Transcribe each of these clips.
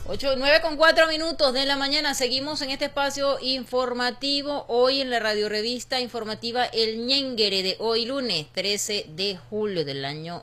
9:04 de la mañana, seguimos en este espacio informativo, hoy en la radio revista informativa El Ñenguere de hoy lunes 13 de julio del año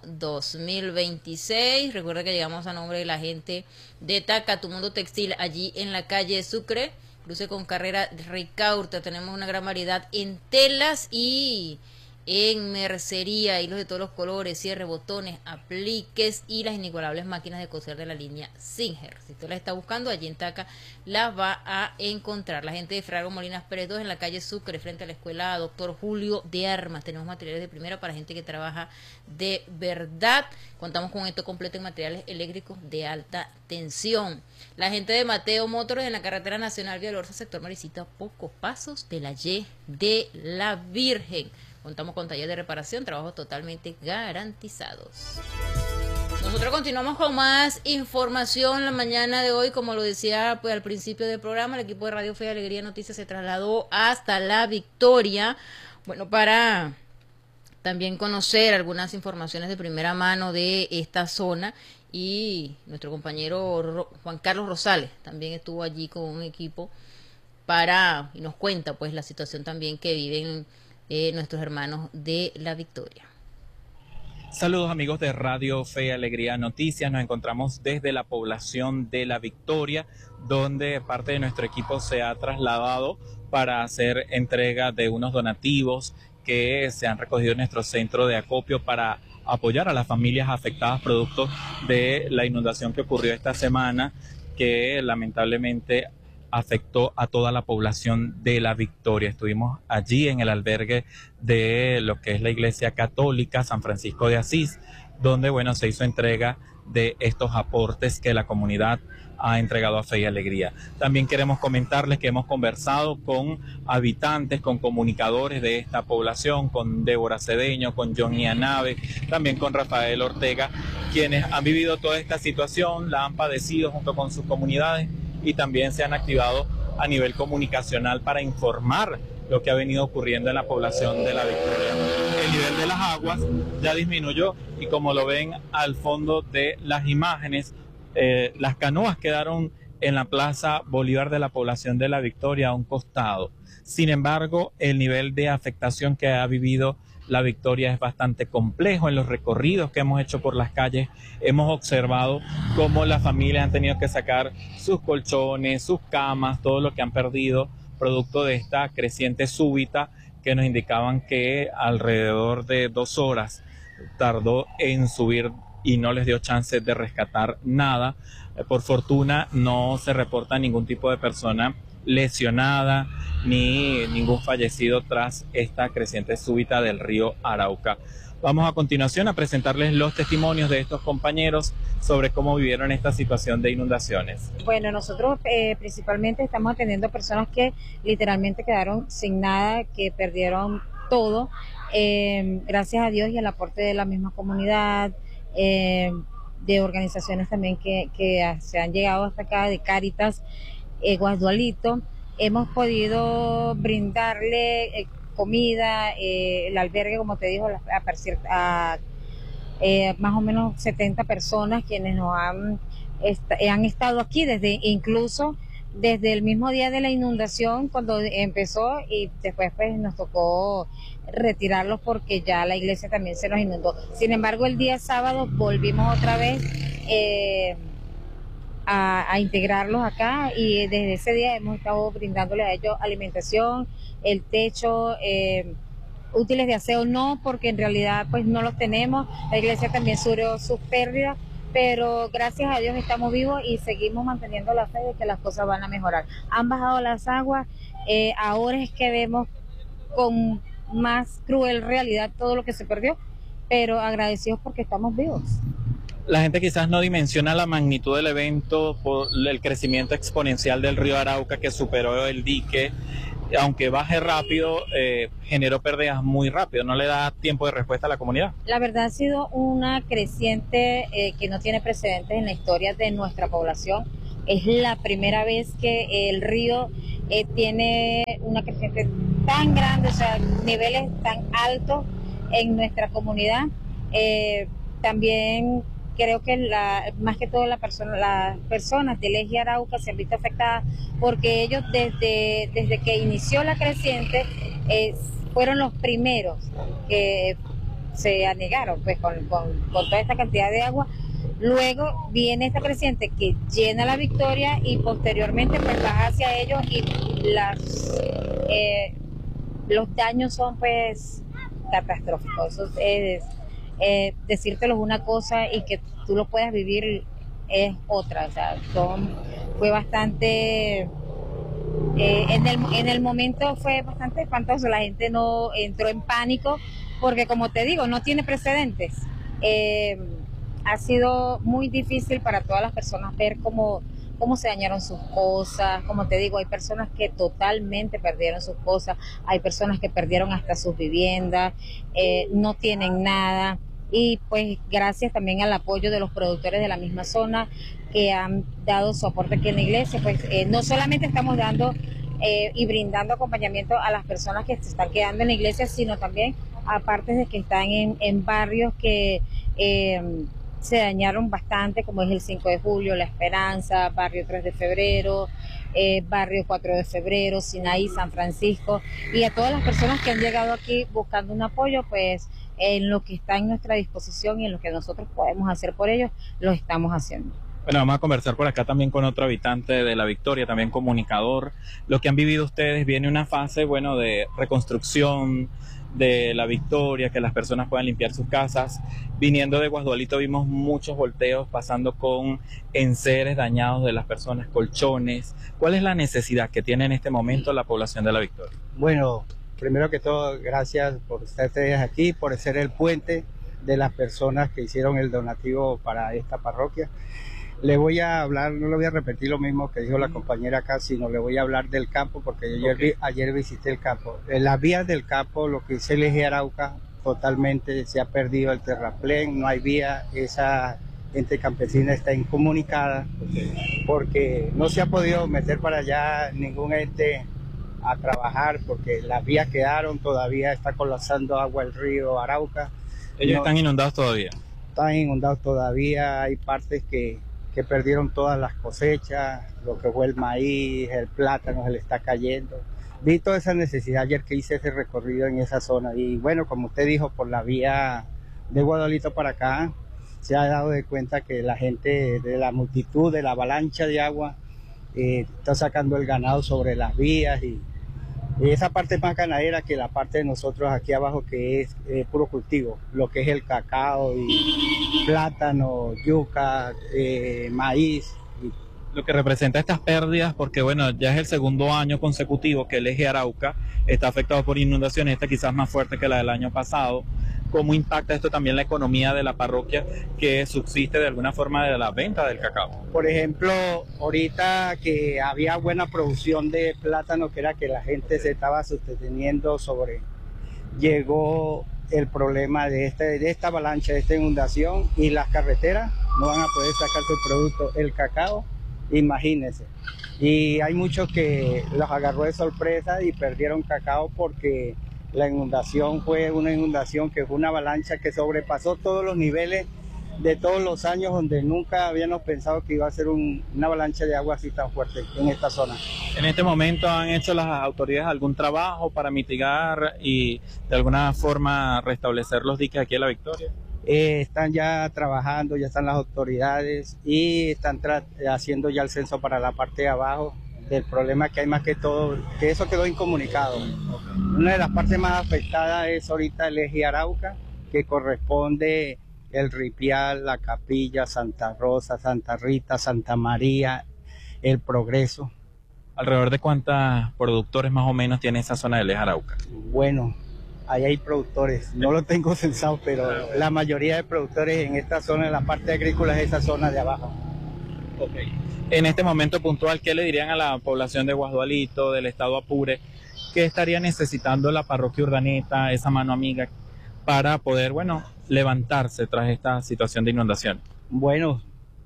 2026. Recuerda que llegamos a nombre de la gente de Taca, Tu Mundo Textil, allí en la calle Sucre, cruce con carrera Ricaurte. Tenemos una gran variedad en telas y en mercería, hilos de todos los colores, cierre, botones, apliques y las inigualables máquinas de coser de la línea Singer. Si usted las está buscando, allí en Taca las va a encontrar. La gente de Frago Molinas Pérez 2 en la calle Sucre, frente a la escuela Doctor Julio de Armas. Tenemos materiales de primera para gente que trabaja de verdad. Contamos con esto completo en materiales eléctricos de alta tensión. La gente de Mateo Motors en la carretera nacional Vía Lorza, sector Maricita, pocos pasos de la Y de la Virgen. Contamos con taller de reparación, trabajos totalmente garantizados. Nosotros continuamos con más información la mañana de hoy. Como lo decía pues al principio del programa, el equipo de Radio Fe y Alegría Noticias se trasladó hasta La Victoria, bueno, para también conocer algunas informaciones de primera mano de esta zona. Y nuestro compañero Juan Carlos Rosales también estuvo allí con un equipo y nos cuenta pues la situación también que viven nuestros hermanos de La Victoria. Saludos amigos de Radio Fe y Alegría Noticias. Nos encontramos desde la población de La Victoria, donde parte de nuestro equipo se ha trasladado para hacer entrega de unos donativos que se han recogido en nuestro centro de acopio para apoyar a las familias afectadas producto de la inundación que ocurrió esta semana, que lamentablemente afectó a toda la población de La Victoria. Estuvimos allí en el albergue de lo que es la Iglesia Católica San Francisco de Asís, donde bueno, se hizo entrega de estos aportes que la comunidad ha entregado a Fe y Alegría. También queremos comentarles que hemos conversado con habitantes, con comunicadores de esta población, con Débora Cedeño, con Johnny Anave, también con Rafael Ortega, quienes han vivido toda esta situación, la han padecido junto con sus comunidades y también se han activado a nivel comunicacional para informar lo que ha venido ocurriendo en la población de La Victoria. El nivel de las aguas ya disminuyó y como lo ven al fondo de las imágenes, las canoas quedaron en la Plaza Bolívar de la población de La Victoria a un costado. Sin embargo, el nivel de afectación que ha vivido La Victoria es bastante complejo. En los recorridos que hemos hecho por las calles hemos observado cómo las familias han tenido que sacar sus colchones, sus camas, todo lo que han perdido producto de esta creciente súbita que nos indicaban que alrededor de 2 horas tardó en subir y no les dio chance de rescatar nada. Por fortuna no se reporta ningún tipo de persona lesionada ni ningún fallecido tras esta creciente súbita del río Arauca. Vamos a continuación a presentarles los testimonios de estos compañeros sobre cómo vivieron esta situación de inundaciones. Bueno, nosotros principalmente estamos atendiendo a personas que literalmente quedaron sin nada, que perdieron todo, gracias a Dios y al aporte de la misma comunidad, de organizaciones también que se han llegado hasta acá, de Cáritas, Guasdualito. Hemos podido brindarle comida, el albergue, como te digo, a más o menos 70 personas quienes nos han estado aquí incluso desde el mismo día de la inundación cuando empezó, y después pues nos tocó retirarlos porque ya la iglesia también se nos inundó. Sin embargo, el día sábado volvimos otra vez a integrarlos acá, y desde ese día hemos estado brindándole a ellos alimentación, el techo, útiles de aseo no, porque en realidad pues no los tenemos. La iglesia también sufrió sus pérdidas, pero gracias a Dios estamos vivos y seguimos manteniendo la fe de que las cosas van a mejorar. Han bajado las aguas, ahora es que vemos con más cruel realidad todo lo que se perdió, pero agradecidos porque estamos vivos. La gente quizás no dimensiona la magnitud del evento por el crecimiento exponencial del río Arauca, que superó el dique. Aunque baje rápido, generó pérdidas muy rápido, no le da tiempo de respuesta a la comunidad. La verdad ha sido una creciente que no tiene precedentes en la historia de nuestra población. Es la primera vez que el río tiene una creciente tan grande, o sea, niveles tan altos en nuestra comunidad. También creo que más que todo las personas del eje Arauca se han visto afectadas porque ellos desde que inició la creciente fueron los primeros que se anegaron pues con toda esta cantidad de agua. Luego viene esta creciente que llena la Victoria y posteriormente pues baja hacia ellos y los daños son pues catastróficos. Eso es, decírtelo es una cosa y que tú lo puedas vivir es otra. O sea, fue bastante... en el momento fue bastante espantoso, la gente no entró en pánico porque, como te digo, no tiene precedentes. Ha sido muy difícil para todas las personas ver cómo se dañaron sus cosas. Como te digo, hay personas que totalmente perdieron sus cosas, hay personas que perdieron hasta sus viviendas, no tienen nada. Y pues gracias también al apoyo de los productores de la misma zona que han dado su aporte aquí en la iglesia, pues no solamente estamos dando y brindando acompañamiento a las personas que se están quedando en la iglesia, sino también aparte de que están en barrios que se dañaron bastante, como es el 5 de julio, La Esperanza, barrio 3 de febrero, barrio 4 de febrero, Sinaí, San Francisco, y a todas las personas que han llegado aquí buscando un apoyo, pues en lo que está en nuestra disposición y en lo que nosotros podemos hacer por ellos, lo estamos haciendo. Bueno, vamos a conversar por acá también con otro habitante de La Victoria, también comunicador. Lo que han vivido ustedes, viene una fase, bueno, de reconstrucción de La Victoria, que las personas puedan limpiar sus casas. Viniendo de Guasdualito vimos muchos volteos pasando con enseres dañados de las personas, colchones. ¿Cuál es la necesidad que tiene en este momento la población de La Victoria? Bueno, primero que todo, gracias por estar ustedes aquí, por ser el puente de las personas que hicieron el donativo para esta parroquia. Le voy a hablar, no le voy a repetir lo mismo que dijo la compañera acá, sino le voy a hablar del campo, porque ayer visité el campo. En las vías del campo, lo que es el eje Arauca, totalmente se ha perdido el terraplén, no hay vía, esa gente campesina está incomunicada, porque no se ha podido meter para allá ningún ente a trabajar, porque las vías quedaron, todavía está colapsando agua el río Arauca. ¿Ellos están inundados todavía? Están inundados todavía, hay partes que perdieron todas las cosechas, lo que fue el maíz, el plátano se le está cayendo. Vi toda esa necesidad ayer que hice ese recorrido en esa zona y bueno, como usted dijo, por la vía de Guadalito para acá, se ha dado de cuenta que la gente de la multitud, de la avalancha de agua, está sacando el ganado sobre las vías y esa parte más ganadera que la parte de nosotros aquí abajo que es puro cultivo, lo que es el cacao y plátano, yuca, maíz. Lo que representa estas pérdidas, porque bueno, ya es el segundo año consecutivo que el eje Arauca está afectado por inundaciones, esta quizás más fuerte que la del año pasado. ¿Cómo impacta esto también la economía de la parroquia que subsiste de alguna forma de la venta del cacao? Por ejemplo, ahorita que había buena producción de plátano, que era que la gente se estaba sosteniendo sobre, llegó el problema de esta avalancha, de esta inundación, y las carreteras no van a poder sacar su producto, el cacao, imagínense. Y hay muchos que los agarró de sorpresa y perdieron cacao porque la inundación fue una inundación que fue una avalancha que sobrepasó todos los niveles de todos los años, donde nunca habíamos pensado que iba a ser una avalancha de agua así tan fuerte en esta zona. ¿En este momento han hecho las autoridades algún trabajo para mitigar y de alguna forma restablecer los diques aquí en La Victoria? Están ya trabajando, ya están las autoridades y están haciendo ya el censo para la parte de abajo. Del problema que hay más que todo, que eso quedó incomunicado. Una de las partes más afectadas es ahorita el eje Arauca, que corresponde el Ripial, la Capilla, Santa Rosa, Santa Rita, Santa María, el Progreso. ¿Alrededor de cuántos productores más o menos tiene esa zona del eje Arauca? Bueno, ahí hay productores, no lo tengo censado, pero la mayoría de productores en esta zona, en la parte agrícola, es esa zona de abajo. Okay. En este momento puntual, ¿qué le dirían a la población de Guasdualito, del estado Apure? ¿Qué estaría necesitando la parroquia Urdaneta, esa mano amiga, para poder, bueno, levantarse tras esta situación de inundación? Bueno,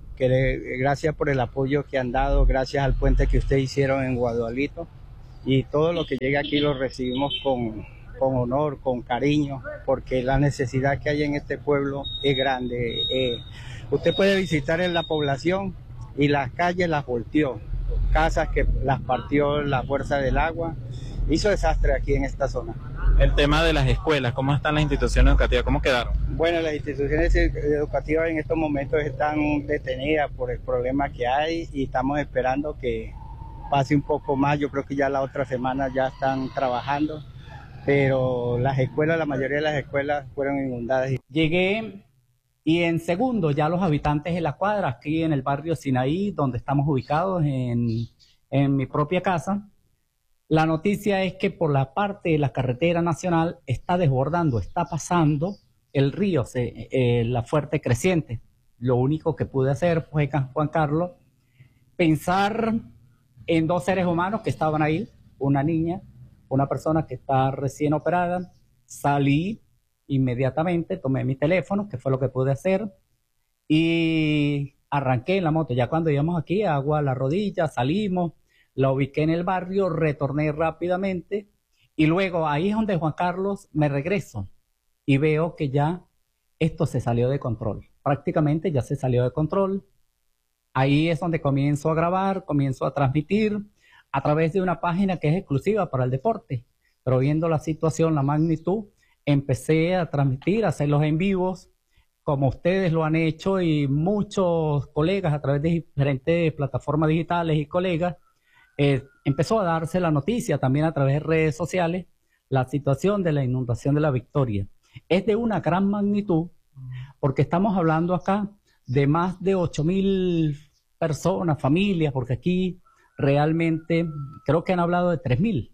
gracias por el apoyo que han dado, gracias al puente que ustedes hicieron en Guasdualito, y todo lo que llega aquí lo recibimos con honor, con cariño, porque la necesidad que hay en este pueblo es grande. Usted puede visitar en la población y las calles las volteó, casas que las partió la fuerza del agua, hizo desastre aquí en esta zona. El tema de las escuelas, ¿cómo están las instituciones educativas? ¿Cómo quedaron? Bueno, las instituciones educativas en estos momentos están detenidas por el problema que hay y estamos esperando que pase un poco más. Yo creo que ya la otra semana ya están trabajando, pero las escuelas, la mayoría de las escuelas fueron inundadas. Llegué y en segundo ya los habitantes de la cuadra, aquí en el barrio Sinaí, donde estamos ubicados en mi propia casa, la noticia es que por la parte de la carretera nacional está desbordando, está pasando el río, la fuerte creciente. Lo único que pude hacer fue, Juan Carlos, pensar en dos seres humanos que estaban ahí, una niña, una persona que está recién operada. Salí inmediatamente, tomé mi teléfono, que fue lo que pude hacer, y arranqué en la moto. Ya cuando íbamos aquí, agua a la rodilla, salimos, la ubiqué en el barrio, retorné rápidamente, y luego ahí es donde, Juan Carlos, me regreso y veo que ya esto se salió de control. Prácticamente ya se salió de control. Ahí es donde comienzo a grabar, comienzo a transmitir a través de una página que es exclusiva para el deporte. Pero viendo la situación, la magnitud, empecé a transmitir, a hacer los en vivos, como ustedes lo han hecho y muchos colegas a través de diferentes plataformas digitales y colegas. Empezó a darse la noticia también a través de redes sociales, la situación de la inundación de La Victoria. Es de una gran magnitud, porque estamos hablando acá de más de 8.000 personas, familias, porque aquí realmente creo que han hablado de 3.000.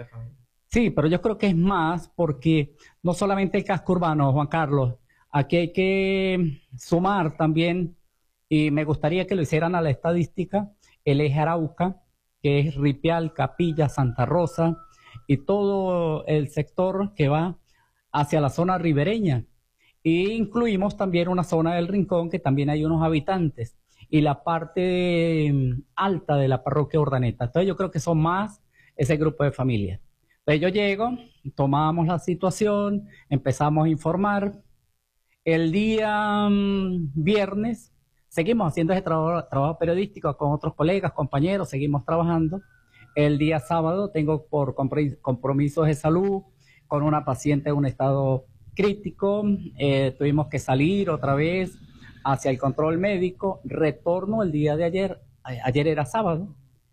Sí, pero yo creo que es más, porque no solamente el casco urbano, Juan Carlos, aquí hay que sumar también, y me gustaría que lo hicieran a la estadística, el eje Arauca, que es Ripial, Capilla, Santa Rosa, y todo el sector que va hacia la zona ribereña. Y incluimos también una zona del Rincón, que también hay unos habitantes, y la parte alta de la parroquia Urdaneta. Entonces yo creo que son más ese grupo de familias. Entonces yo llego, tomamos la situación, empezamos a informar. El día viernes seguimos haciendo ese trabajo periodístico con otros colegas, compañeros, seguimos trabajando. El día sábado tengo por compromisos de salud con una paciente en un estado crítico. Tuvimos que salir otra vez hacia el control médico. Retorno el día de ayer, ayer era sábado,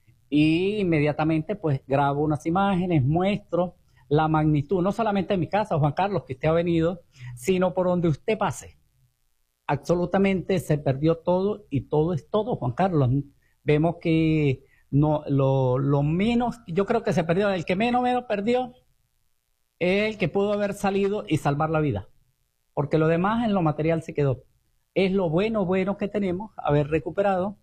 y inmediatamente pues grabo unas imágenes, muestro la magnitud, no solamente en mi casa, Juan Carlos, que usted ha venido, sino por donde usted pase. Absolutamente se perdió todo, y todo es todo, Juan Carlos. Vemos que no, lo menos, yo creo que se perdió, el que menos perdió es el que pudo haber salido y salvar la vida, porque lo demás en lo material se quedó. Es lo bueno que tenemos, haber recuperado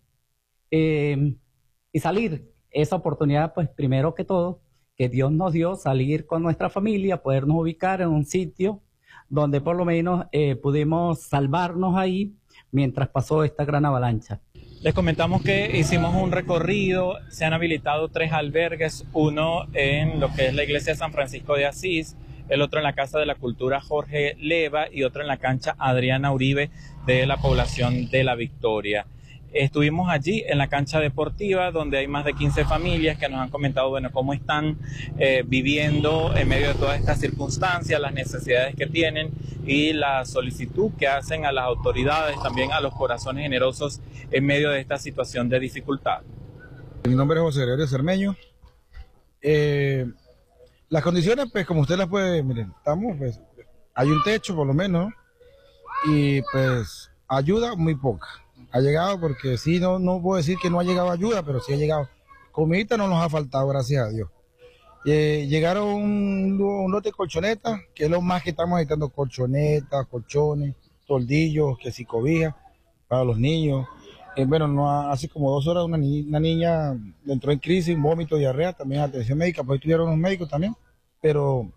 y salir. Esa oportunidad, pues primero que todo, que Dios nos dio, salir con nuestra familia, podernos ubicar en un sitio donde por lo menos pudimos salvarnos ahí mientras pasó esta gran avalancha. Les comentamos que hicimos un recorrido, se han habilitado 3 albergues, uno en lo que es la iglesia de San Francisco de Asís, el otro en la Casa de la Cultura Jorge Leva y otro en la cancha Adriana Uribe de la población de La Victoria. Estuvimos allí en la cancha deportiva, donde hay más de 15 familias que nos han comentado, bueno, cómo están viviendo en medio de todas estas circunstancias, las necesidades que tienen y la solicitud que hacen a las autoridades, también a los corazones generosos en medio de esta situación de dificultad. Mi nombre es José Gregorio Cermeño. Las condiciones, pues como usted las puede, miren, estamos, pues, hay un techo por lo menos, y pues ayuda muy poca. Ha llegado, porque sí, no puedo decir que no ha llegado ayuda, pero sí ha llegado. Comida no nos ha faltado, gracias a Dios. Llegaron un lote de colchonetas, que es lo más que estamos necesitando: colchonetas, colchones, toldillos, que si cobijas para los niños. Bueno, hace como 2 horas una niña entró en crisis, vómito, diarrea, también atención médica, pues estuvieron los médicos también. Pero, o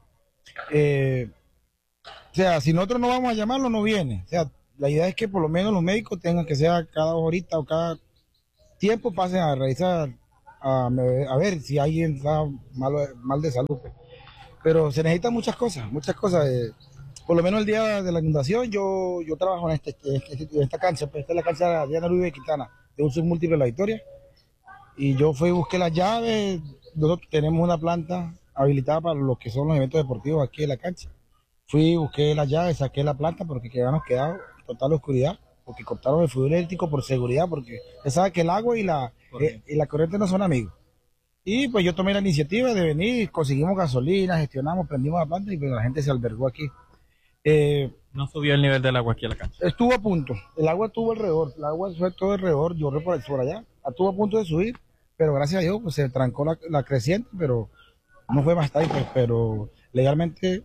sea, si nosotros no vamos a llamarlo, no viene. O sea, la idea es que por lo menos los médicos tengan que sea cada horita o cada tiempo pasen a revisar, a ver si alguien está mal de salud. Pero se necesitan muchas cosas. por lo menos el día de la inundación yo trabajo en esta cancha, pues esta es la cancha Diana Luis de Quintana, de uso múltiple de la Victoria, y yo fui y busqué las llaves. Nosotros tenemos una planta habilitada para lo que son los eventos deportivos aquí en la cancha. Fui, busqué las llaves, saqué la planta porque quedamos quedados en total oscuridad, porque cortaron el fluido eléctrico por seguridad, porque se sabe que el agua y la corriente no son amigos. Y pues yo tomé la iniciativa de venir, conseguimos gasolina, gestionamos, prendimos la planta y pues la gente se albergó aquí. No subió el nivel del agua aquí a la cancha. Estuvo a punto, el agua estuvo alrededor, el agua fue todo alrededor, lloró por allá, estuvo a punto de subir, pero gracias a Dios pues, se trancó la creciente, pero no fue más tarde, pues, pero legalmente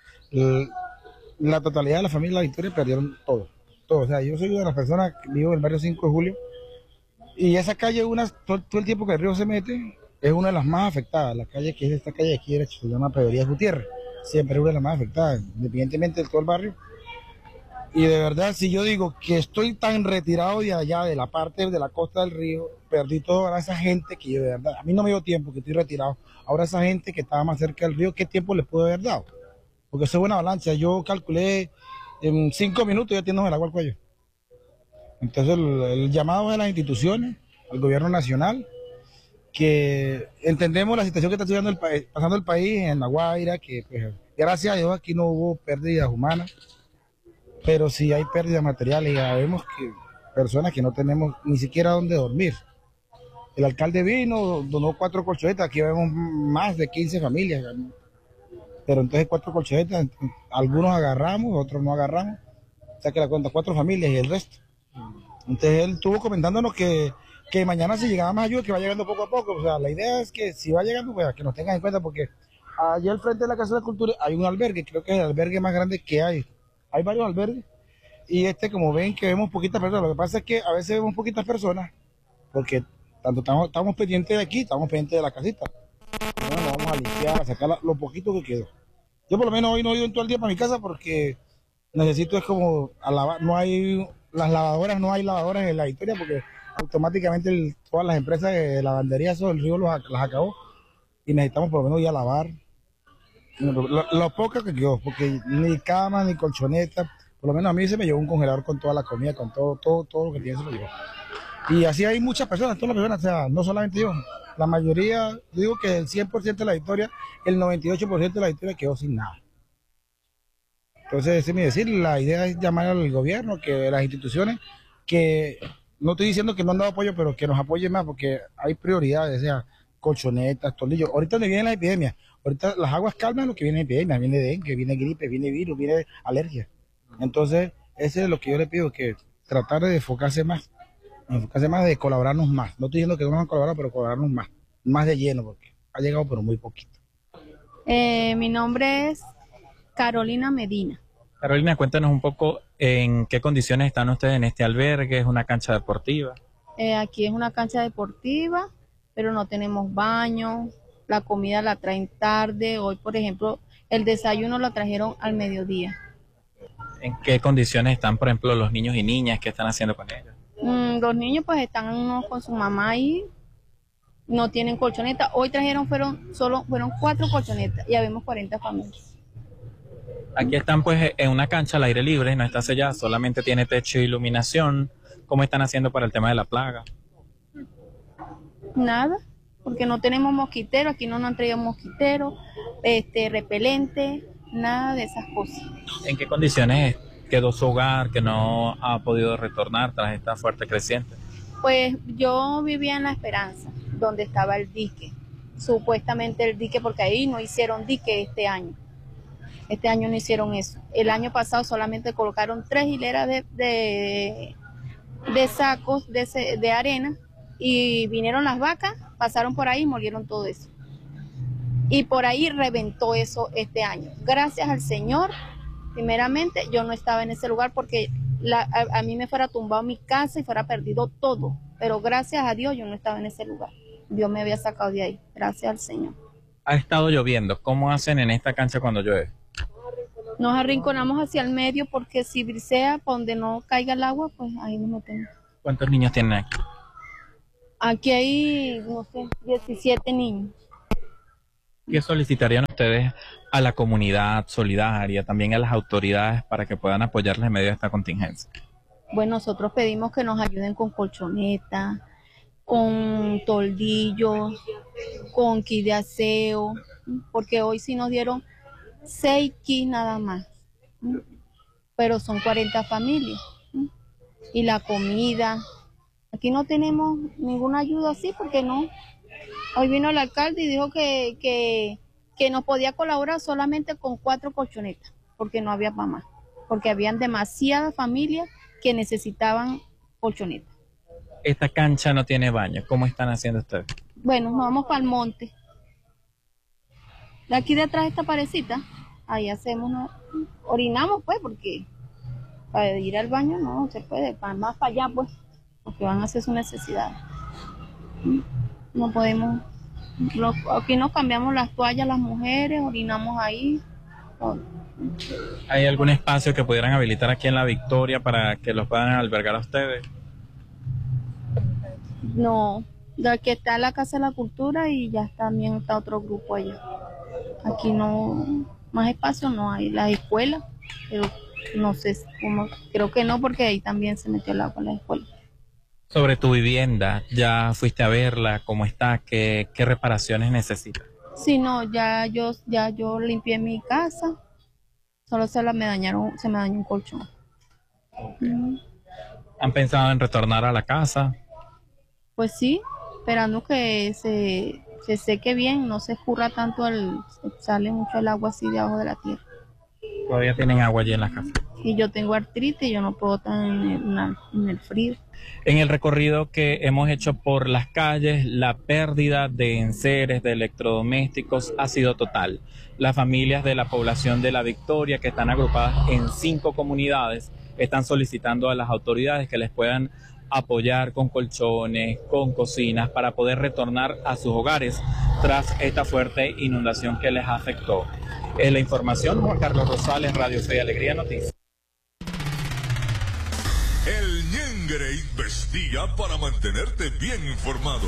la totalidad de la familia de la Victoria perdieron todo. O sea, yo soy una de las personas que vivo en el barrio 5 de Julio y esa calle, todo el tiempo que el río se mete, es una de las más afectadas. La calle que es esta calle de aquí derecho, se llama Pedrería Gutiérrez, siempre es una de las más afectadas, independientemente de todo el barrio. Y de verdad, si yo digo que estoy tan retirado de allá, de la parte de la costa del río, perdí todo a esa gente que yo de verdad, a mí no me dio tiempo que estoy retirado. Ahora esa gente que estaba más cerca del río, ¿qué tiempo les puedo haber dado? Porque eso es una avalancha. Yo calculé en 5 minutos ya tienes el agua al cuello. Entonces el llamado de las instituciones, al gobierno nacional, que entendemos la situación que está pasando el país en La Guaira, que pues, gracias a Dios aquí no hubo pérdidas humanas, pero sí hay pérdidas materiales y ya vemos que personas que no tenemos ni siquiera dónde dormir. El alcalde vino, donó 4 colchonetas, aquí vemos más de 15 familias, ¿no? Pero entonces 4 colchonetas, algunos agarramos, otros no agarramos, o sea que la cuenta 4 familias y el resto. Entonces él estuvo comentándonos que mañana si llegaba más ayuda, que va llegando poco a poco. O sea, la idea es que si va llegando, pues que nos tengan en cuenta, porque allá al frente de la Casa de la Cultura hay un albergue, creo que es el albergue más grande que hay. Hay varios albergues, y como ven que vemos poquitas personas, lo que pasa es que a veces vemos poquitas personas, porque tanto estamos pendientes de aquí, estamos pendientes de la casita. Bueno, lo vamos a limpiar, a sacar lo poquito que quedó. Yo por lo menos hoy no he ido en todo el día para mi casa porque necesito, es como, a lavar, no hay lavadoras en la Victoria porque automáticamente todas las empresas de lavandería, eso el río las acabó y necesitamos por lo menos ya lavar lo poco que quedó, porque ni cama ni colchoneta, por lo menos a mí se me llevó un congelador con toda la comida, con todo lo que tiene se lo llevó. Y así hay muchas personas, todas las personas, o sea, no solamente yo, la mayoría, yo digo que el 100% de la Victoria, el 98% de la Victoria quedó sin nada. Entonces, ese es mi decir, la idea es llamar al gobierno, que las instituciones, que no estoy diciendo que no han dado apoyo, pero que nos apoyen más, porque hay prioridades, o sea, colchonetas, tornillos. Ahorita donde viene la epidemia, ahorita las aguas calman lo que viene epidemia, viene dengue, viene gripe, viene virus, viene alergia. Entonces, ese es lo que yo le pido, que tratar de enfocarse más, de colaborarnos más. No estoy diciendo que no vamos a colaborar, pero colaborarnos más de lleno, porque ha llegado pero muy poquito. Mi nombre es Carolina Medina. Carolina, cuéntanos un poco en qué condiciones están ustedes en este albergue. ¿Es una cancha deportiva? Aquí es una cancha deportiva, pero no tenemos baño, la comida la traen tarde. Hoy, por ejemplo, el desayuno lo trajeron al mediodía. ¿En qué condiciones están, por ejemplo, los niños y niñas? ¿Qué están haciendo con ellos? Los niños pues están unos con su mamá ahí, no tienen colchoneta. Hoy fueron 4 colchonetas y habemos 40 familias. Aquí están pues en una cancha al aire libre, no está sellada, solamente tiene techo e iluminación. ¿Cómo están haciendo para el tema de la plaga? Nada, porque no tenemos mosquitero, aquí no nos han traído mosquitero, repelente, nada de esas cosas. ¿En qué condiciones quedó su hogar que no ha podido retornar tras esta fuerte creciente? Pues yo vivía en La Esperanza, donde estaba el dique, supuestamente el dique, porque ahí no hicieron dique este año. Este año no hicieron eso. El año pasado solamente colocaron 3 hileras de sacos de arena y vinieron las vacas, pasaron por ahí y molieron todo eso. Y por ahí reventó eso este año. Gracias al Señor, primeramente, yo no estaba en ese lugar porque a mí me fuera tumbado mi casa y fuera perdido todo. Pero gracias a Dios yo no estaba en ese lugar. Dios me había sacado de ahí. Gracias al Señor. Ha estado lloviendo. ¿Cómo hacen en esta cancha cuando llueve? Nos arrinconamos hacia el medio porque si brisea, por donde no caiga el agua, pues ahí nos metemos. ¿Cuántos niños tienen aquí? Aquí hay, no sé, 17 niños. ¿Qué solicitarían ustedes a la comunidad solidaria, también a las autoridades para que puedan apoyarles en medio de esta contingencia? Bueno, nosotros pedimos que nos ayuden con colchonetas, con toldillos, con kit de aseo, porque hoy sí nos dieron 6 kits nada más, pero son 40 familias. Y la comida, aquí no tenemos ninguna ayuda así porque no. Hoy vino el alcalde y dijo que nos podía colaborar solamente con 4 colchonetas, porque no había para más, porque habían demasiadas familias que necesitaban colchonetas. Esta cancha no tiene baño, ¿cómo están haciendo ustedes? Bueno, nos vamos para el monte. De aquí detrás de esta parecita, ahí hacemos, orinamos pues, porque para ir al baño no se puede, más para allá pues, porque van a hacer sus necesidades. No podemos, aquí nos cambiamos las toallas las mujeres, orinamos ahí. Todo. ¿Hay algún espacio que pudieran habilitar aquí en La Victoria para que los puedan albergar a ustedes? No, de que está la Casa de la Cultura y ya también está otro grupo allá. Aquí no, más espacio no hay, las escuelas, pero no sé cómo, creo que no, porque ahí también se metió el agua en la escuela. Sobre tu vivienda, ¿ya fuiste a verla? ¿Cómo está? ¿Qué reparaciones necesita? Sí, no, ya yo limpié mi casa, solo se me dañó un colchón. ¿Han pensado en retornar a la casa? Pues sí, esperando que se seque bien, no se escurra tanto, sale mucho el agua así de abajo de la tierra. ¿Todavía tienen agua allí en la casa? Y yo tengo artritis, yo no puedo estar en el frío. En el recorrido que hemos hecho por las calles, la pérdida de enseres, de electrodomésticos ha sido total. Las familias de la población de La Victoria, que están agrupadas en 5 comunidades, están solicitando a las autoridades que les puedan apoyar con colchones, con cocinas, para poder retornar a sus hogares tras esta fuerte inundación que les afectó. Es la información, Juan Carlos Rosales, Radio Fe y Alegría Noticias. El Ñengere investiga para mantenerte bien informado.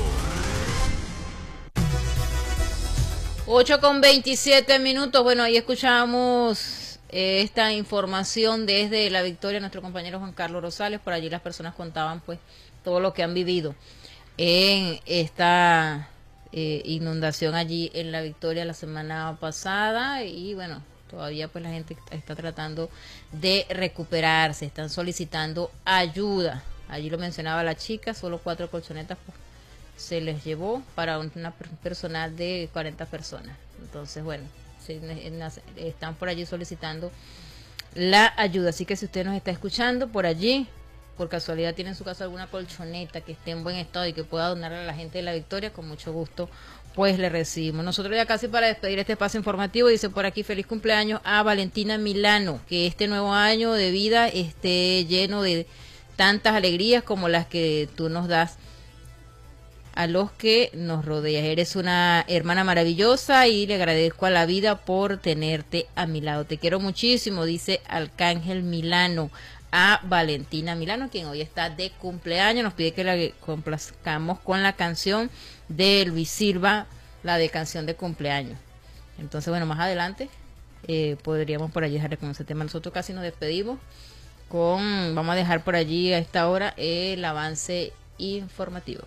8:27. Bueno, ahí escuchamos esta información desde La Victoria, nuestro compañero Juan Carlos Rosales. Por allí las personas contaban pues todo lo que han vivido en esta inundación allí en La Victoria la semana pasada, y bueno, todavía pues la gente está tratando de recuperarse, están solicitando ayuda. Allí lo mencionaba la chica, solo 4 colchonetas pues, se les llevó para una personal de 40 personas. Entonces, bueno, están por allí solicitando la ayuda. Así que si usted nos está escuchando por allí, por casualidad tiene en su casa alguna colchoneta que esté en buen estado y que pueda donar a la gente de La Victoria, con mucho gusto pues le recibimos. Nosotros ya casi para despedir este espacio informativo, dice por aquí: feliz cumpleaños a Valentina Milano, que este nuevo año de vida esté lleno de tantas alegrías como las que tú nos das a los que nos rodeas. Eres una hermana maravillosa y le agradezco a la vida por tenerte a mi lado. Te quiero muchísimo, dice Arcángel Milano a Valentina Milano, quien hoy está de cumpleaños. Nos pide que la complazcamos con la canción de Luis Silva, la de canción de cumpleaños. Entonces, bueno, más adelante podríamos por allí dejarle con ese tema. Nosotros casi nos despedimos vamos a dejar por allí a esta hora el avance informativo.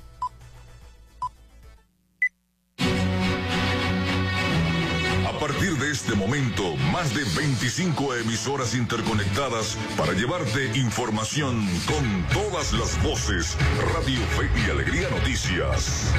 A partir de este momento, más de 25 emisoras interconectadas para llevarte información con todas las voces. Radio Fe y Alegría Noticias.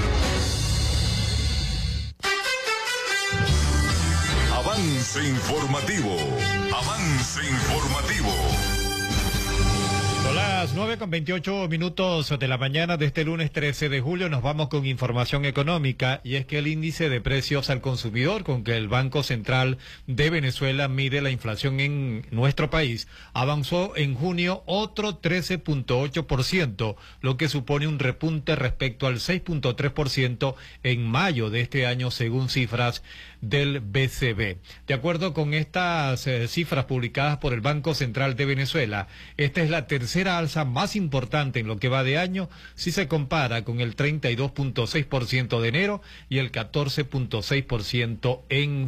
Avance informativo. Avance informativo. Son las 9:28 de la mañana de este lunes 13 de julio. Nos vamos con información económica, y es que el índice de precios al consumidor con que el Banco Central de Venezuela mide la inflación en nuestro país avanzó en junio otro 13.8%, lo que supone un repunte respecto al 6.3% en mayo de este año, según cifras del BCB. De acuerdo con estas cifras publicadas por el Banco Central de Venezuela, esta es la tercera alza más importante en lo que va de año si se compara con el 32.6% de enero y el 14.6% en